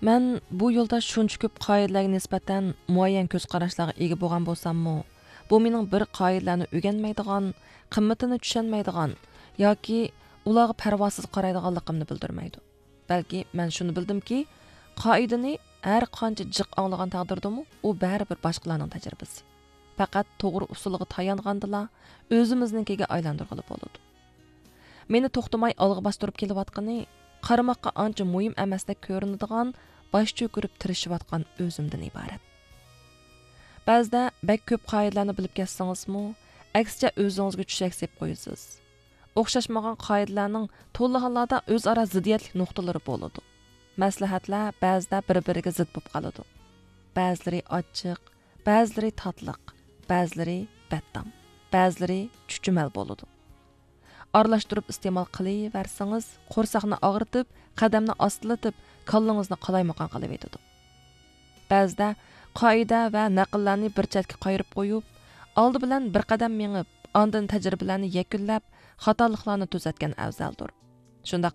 Мен bu yo'lda shuncha ko'p qoidalarga nisbatan muayyan ko'z qarashlarga ega bo'lgan bo'lsammi, bu mening bir qoidalarni o'rganmaydigan, qimmatini tushunmaydigan yoki ularga parvosiz qaraydiganligimni bildirmaydi. Balki men shuni bildimki, qoidani har qancha jiq anglagan taqdirdami, u baribir boshqalarning tajribasi. Faqat to'g'ri usuliga tayongandila o'zimiznikiga aylantirg'ili bo'ladi. Meni to'xtamay olg'a bostirib kelayotgani qaramoqqa ancha muhim emasdek ko'rinadigan bosh cho'kirib tirishayotgan o'zimdan iborat. Ba'zida bak ko'p qoidalarni bilib ketsangizmi, aksicha o'zingizga tushak sep qo'yasiz. O'xshashmagan qoidalarning to'liq hollarda o'zaro ziddiyatli nuqtalari bo'ladi. Maslahatlar ba'zida bir-biriga zid bo'lib qoladi. Ba'zilari ochiq, ba'zilari tatliq, ba'zilari baddam, ba'zilari chuchumal bo'ladi. Aralashtirib iste'mol qilaversangiz, qo'rsaqni og'ritib, qadamni ostilatib, kallangizni qalaymaqon qilib etadi. Ba'zida qoida va naqllarni bir chetga qo'yib qo'yib, oldi bilan bir qadam mengib, ondan tajribalarni yakunlab, xatoliklarni tuzatgan afzaldir. Shunda